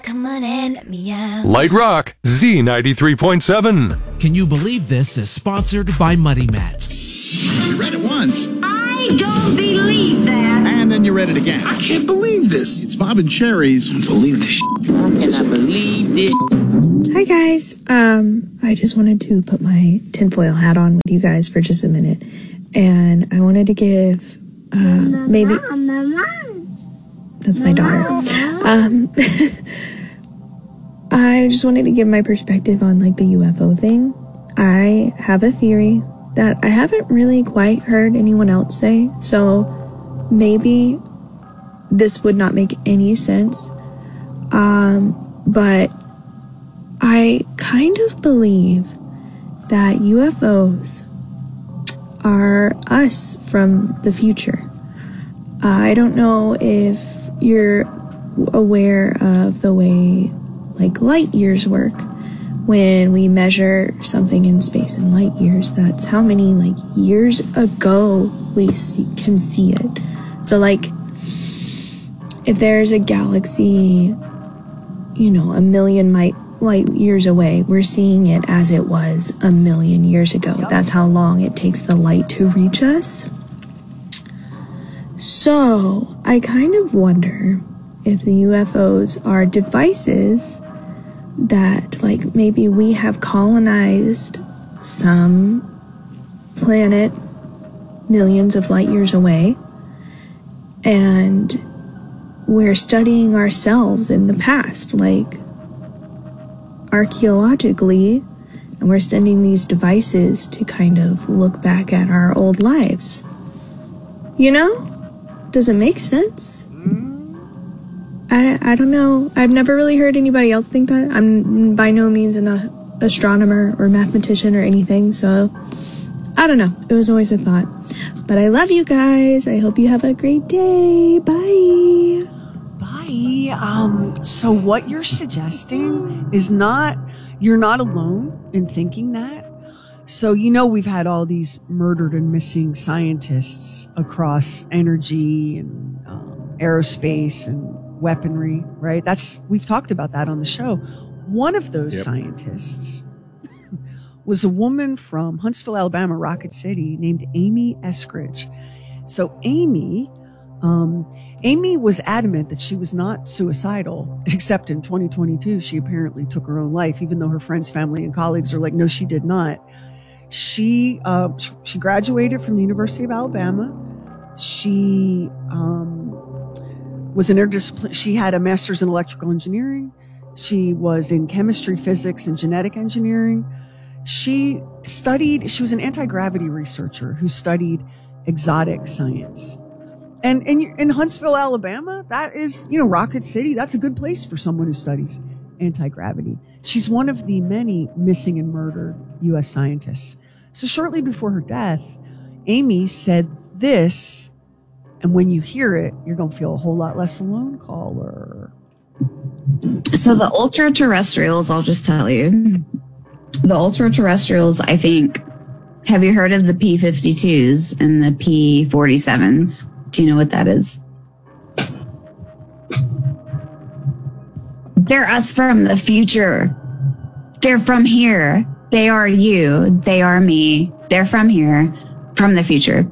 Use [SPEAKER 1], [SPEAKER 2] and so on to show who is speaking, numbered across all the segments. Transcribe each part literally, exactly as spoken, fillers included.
[SPEAKER 1] Come on and let me out.
[SPEAKER 2] Light Rock, Z ninety-three point seven.
[SPEAKER 3] Can You Believe This is sponsored by Muddy Matt.
[SPEAKER 4] You read it once.
[SPEAKER 5] I don't believe that.
[SPEAKER 4] And then you read it again.
[SPEAKER 6] I can't believe this.
[SPEAKER 4] It's Bob and Cherry's.
[SPEAKER 6] I don't believe this shit.
[SPEAKER 7] I cannot believe this.
[SPEAKER 8] Hi guys. Um, I just wanted to put my tinfoil hat on with you guys for just a minute. And I wanted to give uh, maybe... That's my daughter. Um, I just wanted to give my perspective on like the U F O thing. I have a theory that I haven't really quite heard anyone else say, so maybe this would not make any sense. Um, but I kind of believe that U F Os are us from the future. Uh, I don't know if you're aware of the way like light years work. When we measure something in space in light years, that's how many like years ago we see, can see it. So like if there's a galaxy, you know, a million light, light years away, we're seeing it as it was a million years ago. That's how long it takes the light to reach us. So I kind of wonder if the U F Os are devices that like maybe we have colonized some planet millions of light years away and we're studying ourselves in the past, like archaeologically, and we're sending these devices to kind of look back at our old lives. You know? Does it make sense? I I don't know. I've never really heard anybody else think that. I'm by no means an uh, astronomer or mathematician or anything, so I don't know. It was always a thought. But I love you guys. I hope you have a great day. Bye.
[SPEAKER 9] Bye. Um, so what you're suggesting is not, you're not alone in thinking that. So, you know, we've had all these murdered and missing scientists across energy and um, aerospace and weaponry, right? That's, we've talked about that on the show. One of those yep. scientists was a woman from Huntsville, Alabama, Rocket City, named Amy Eskridge. So Amy, um, Amy was adamant that she was not suicidal, except in twenty twenty-two, she apparently took her own life, even though her friends, family, and colleagues are like, no, she did not. She, uh, she graduated from the University of Alabama. She, um, was an interdisciplinary, she had a master's in electrical engineering. She was in chemistry, physics, and genetic engineering. She studied, she was an anti-gravity researcher who studied exotic science. And in, in Huntsville, Alabama, that is, you know, Rocket City, that's a good place for someone who studies anti-gravity. She's one of the many missing and murdered U S scientists. So shortly before her death, Amy said this, and when you hear it, you're going to feel a whole lot less alone, caller.
[SPEAKER 10] So the ultra-terrestrials, I'll just tell you, the ultra-terrestrials, I think, have you heard of the P fifty-twos and the P forty-sevens? Do you know what that is? They're us from the future. They're from here. They are you. They are me. They're from here, from the future.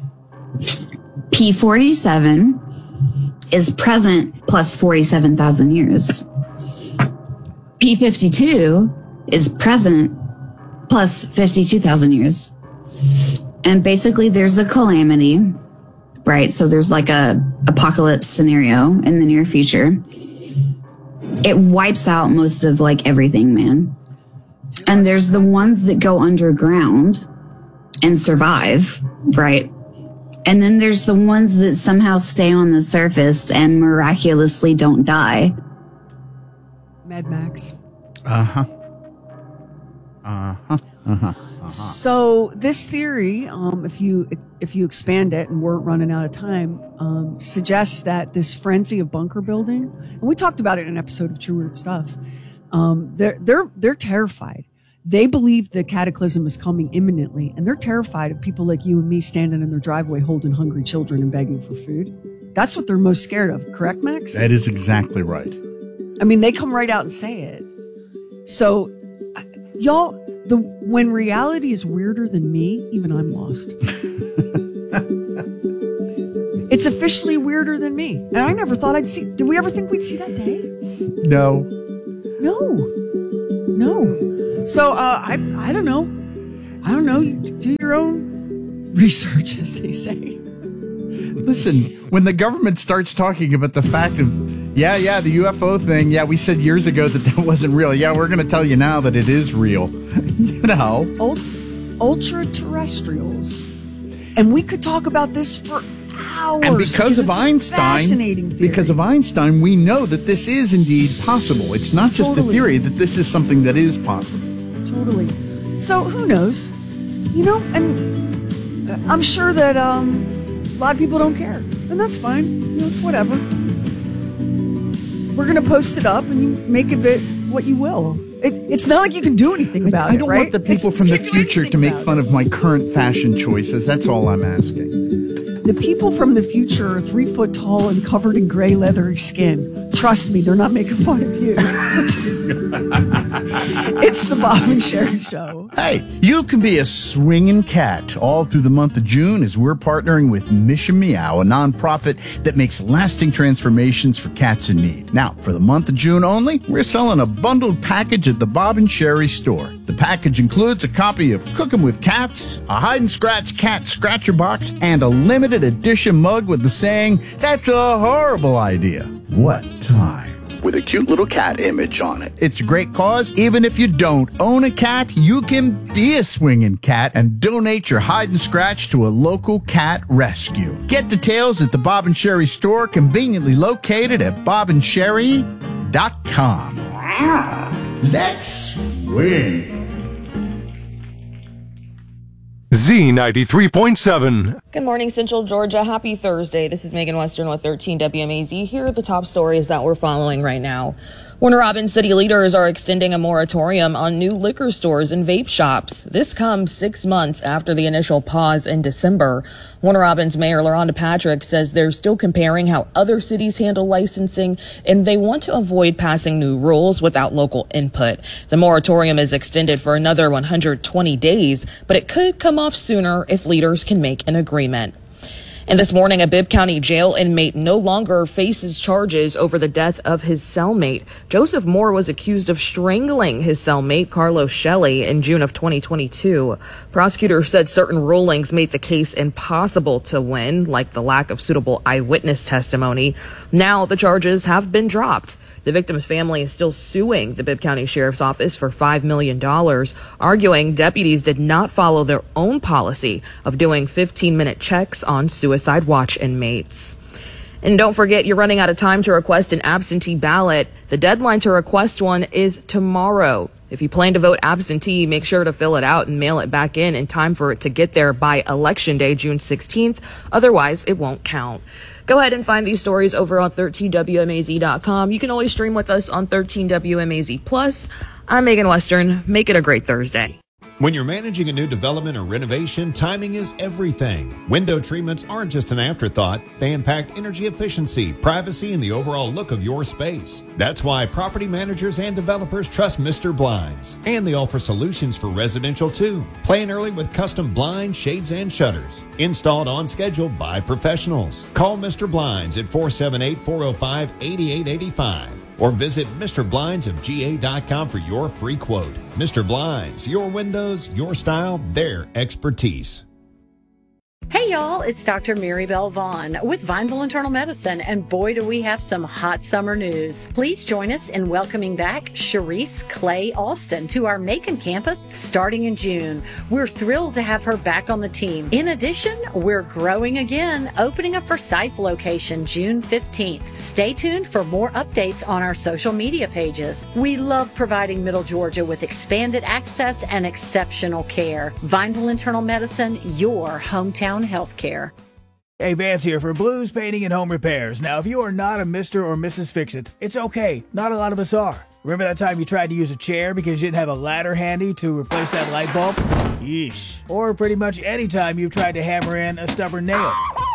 [SPEAKER 10] P forty-seven is present plus forty-seven thousand years. P fifty-two is present plus fifty-two thousand years. And basically there's a calamity, right? So there's like a apocalypse scenario in the near future. It wipes out most of like everything, man. And there's the ones that go underground and survive, right? And then there's the ones that somehow stay on the surface and miraculously don't die.
[SPEAKER 9] Mad Max.
[SPEAKER 4] Uh-huh. Uh-huh. Uh-huh. Uh-huh.
[SPEAKER 9] So this theory, um, if you if you expand it, and we're running out of time, um, suggests that this frenzy of bunker building, and we talked about it in an episode of True Weird Stuff. Um, they're they're they're terrified. They believe the cataclysm is coming imminently, and they're terrified of people like you and me standing in their driveway holding hungry children and begging for food. That's what they're most scared of. Correct, Max?
[SPEAKER 4] That is exactly right.
[SPEAKER 9] I mean, they come right out and say it. So, y'all, the when reality is weirder than me, even I'm lost. It's officially weirder than me. And I never thought I'd see... Did we ever think we'd see that day?
[SPEAKER 4] No.
[SPEAKER 9] No. No. So, uh, I I don't know. I don't know. You do your own research, as they say.
[SPEAKER 4] Listen, when the government starts talking about the fact of, yeah, yeah, the U F O thing, yeah, we said years ago that that wasn't real. Yeah, we're going to tell you now that it is real. You know.
[SPEAKER 9] Ult- ultra-terrestrials. And we could talk about this for hours.
[SPEAKER 4] And because,
[SPEAKER 9] because
[SPEAKER 4] of Einstein,
[SPEAKER 9] fascinating theory.
[SPEAKER 4] because of Einstein, we know that this is indeed possible. It's not just
[SPEAKER 9] Totally.
[SPEAKER 4] a theory, that this is something that is possible.
[SPEAKER 9] Totally. So who knows? You know, and I'm sure that um, a lot of people don't care, and that's fine. You know, it's whatever. We're gonna post it up, and you make of it what you will. It, it's not like you can do anything about
[SPEAKER 4] I
[SPEAKER 9] it.
[SPEAKER 4] don't
[SPEAKER 9] right?
[SPEAKER 4] want the people
[SPEAKER 9] It's-
[SPEAKER 4] from
[SPEAKER 9] you
[SPEAKER 4] the
[SPEAKER 9] can't do
[SPEAKER 4] future
[SPEAKER 9] anything
[SPEAKER 4] to make
[SPEAKER 9] about
[SPEAKER 4] fun
[SPEAKER 9] it.
[SPEAKER 4] of my current fashion choices. That's all I'm asking.
[SPEAKER 9] The people from the future are three foot tall and covered in gray leathery skin. Trust me, they're not making fun of you. It's the Bob and Sherry Show.
[SPEAKER 4] Hey, you can be a swinging cat all through the month of June as we're partnering with Mission Meow, a nonprofit that makes lasting transformations for cats in need. Now, for the month of June only, we're selling a bundled package at the Bob and Sherry store. The package includes a copy of Cookin' with Cats, a hide and scratch cat scratcher box, and a limited edition mug with the saying, "That's a horrible idea. What time?" with a cute little cat image on it. It's a great cause. Even if you don't own a cat, you can be a swinging cat and donate your hide and scratch to a local cat rescue. Get details at the Bob and Sherry store, conveniently located at bob and sherry dot com. Let's swing.
[SPEAKER 2] Z ninety-three point seven.
[SPEAKER 11] Good morning, Central Georgia. Happy Thursday. This is Megan Western with thirteen W M A Z. Here are the top stories that we're following right now. Warner Robins city leaders are extending a moratorium on new liquor stores and vape shops. This comes six months after the initial pause in December. Warner Robins Mayor LaRhonda Patrick says they're still comparing how other cities handle licensing, and they want to avoid passing new rules without local input. The moratorium is extended for another one hundred twenty days, but it could come off sooner if leaders can make an agreement. And this morning, a Bibb County jail inmate no longer faces charges over the death of his cellmate. Joseph Moore was accused of strangling his cellmate, Carlos Shelley, in June of twenty twenty-two. Prosecutors said certain rulings made the case impossible to win, like the lack of suitable eyewitness testimony. Now the charges have been dropped. The victim's family is still suing the Bibb County Sheriff's Office for five million dollars, arguing deputies did not follow their own policy of doing fifteen-minute checks on suicide watch inmates. And don't forget, you're running out of time to request an absentee ballot. The deadline to request one is tomorrow. If you plan to vote absentee, make sure to fill it out and mail it back in in time for it to get there by Election Day, June sixteenth. Otherwise, it won't count. Go ahead and find these stories over on thirteen W M A Z dot com. You can always stream with us on thirteen W M A Z Plus. I'm Megan Western. Make it a great Thursday.
[SPEAKER 12] When you're managing a new development or renovation, timing is everything. Window treatments aren't just an afterthought. They impact energy efficiency, privacy, and the overall look of your space. That's why property managers and developers trust Mister Blinds. And they offer solutions for residential too. Plan early with custom blinds, shades, and shutters. Installed on schedule by professionals. Call Mister Blinds at four seven eight, four oh five, eight eight eight five. Or visit Mister Blinds of G A dot com for your free quote. Mister Blinds, your windows, your style, their expertise.
[SPEAKER 13] Hey y'all, it's Doctor Mary Bell Vaughn with Vineville Internal Medicine, and boy do we have some hot summer news. Please join us in welcoming back Sharice Clay Alston to our Macon campus starting in June. We're thrilled to have her back on the team. In addition, we're growing again, opening a Forsyth location June fifteenth. Stay tuned for more updates on our social media pages. We love providing Middle Georgia with expanded access and exceptional care. Vineville Internal Medicine, your hometown healthcare.
[SPEAKER 14] Hey, Vance here for Blues Painting and Home Repairs. Now, if you are not a Mister or Missus Fix-It, it's okay. Not a lot of us are. Remember that time you tried to use a chair because you didn't have a ladder handy to replace that light bulb? Yeesh. Or pretty much any time you've tried to hammer in a stubborn nail.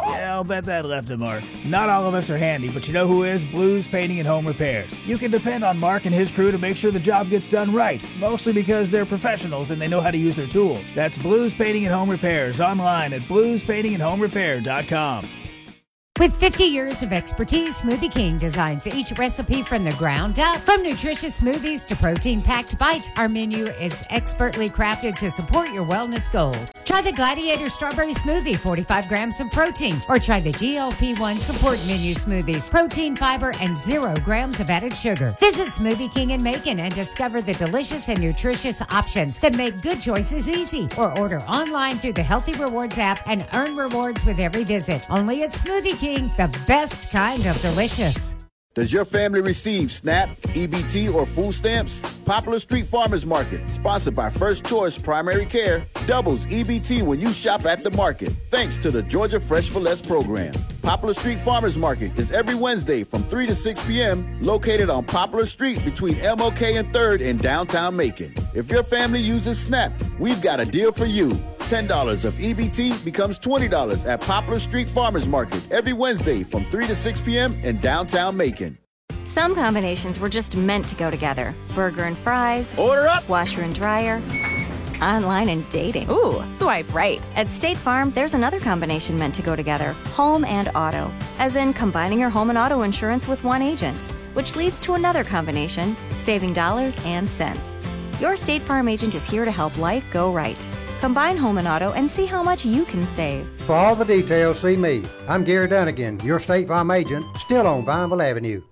[SPEAKER 14] Yeah, I'll bet that left a mark. Not all of us are handy, but you know who is? Blues Painting and Home Repairs. You can depend on Mark and his crew to make sure the job gets done right, mostly because they're professionals and they know how to use their tools. That's Blues Painting and Home Repairs, online at blues painting and home repair dot com.
[SPEAKER 15] With fifty years of expertise, Smoothie King designs each recipe from the ground up. From nutritious smoothies to protein-packed bites, our menu is expertly crafted to support your wellness goals. Try the Gladiator Strawberry Smoothie, forty-five grams of protein. Or try the G L P one Support Menu Smoothies, protein, fiber, and zero grams of added sugar. Visit Smoothie King in Macon and discover the delicious and nutritious options that make good choices easy. Or order online through the Healthy Rewards app and earn rewards with every visit. Only at Smoothie King, the best kind of delicious.
[SPEAKER 16] Does your family receive SNAP, E B T, or food stamps? Popular Street Farmers Market, sponsored by First Choice Primary Care, doubles E B T when you shop at the market, thanks to the Georgia Fresh for Less program. Popular Street Farmers Market is every Wednesday from three to six p.m., located on Poplar Street between M L K and third in downtown Macon. If your family uses SNAP, we've got a deal for you. ten dollars of E B T becomes twenty dollars at Poplar Street Farmers Market every Wednesday from three to six p.m. in downtown Macon.
[SPEAKER 17] Some combinations were just meant to go together. Burger and fries.
[SPEAKER 16] Order up.
[SPEAKER 17] Washer and dryer. Online and dating. Ooh, swipe right. At State Farm, there's another combination meant to go together. Home and auto. As in combining your home and auto insurance with one agent. Which leads to another combination, saving dollars and cents. Your State Farm agent is here to help life go right. Combine home and auto and see how much you can save.
[SPEAKER 18] For all the details, see me. I'm Gary Dunnigan, your State Farm agent, still on Vineville Avenue.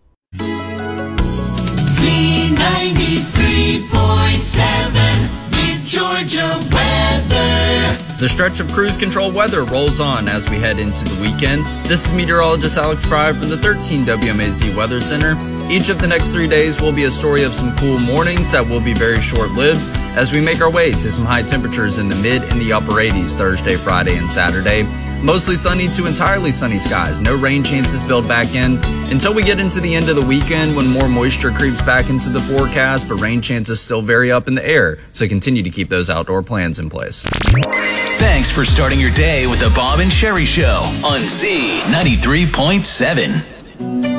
[SPEAKER 19] Z ninety-three point seven, Mid-Georgia weather.
[SPEAKER 20] The stretch of cruise control weather rolls on as we head into the weekend. This is meteorologist Alex Fry from the thirteen W M A Z Weather Center. Each of the next three days will be a story of some cool mornings that will be very short-lived as we make our way to some high temperatures in the mid and the upper eighties Thursday, Friday, and Saturday. Mostly sunny to entirely sunny skies. No rain chances build back in until we get into the end of the weekend when more moisture creeps back into the forecast, but rain chances still vary up in the air. So continue to keep those outdoor plans in place.
[SPEAKER 19] Thanks for starting your day with the Bob and Sherry Show on Z ninety-three point seven.